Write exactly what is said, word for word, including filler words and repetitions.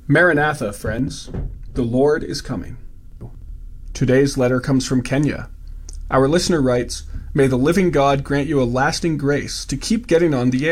Maranatha, friends. The Lord is coming. Today's letter comes from Kenya. Our listener writes, "May the living God grant you a lasting grace to keep getting on the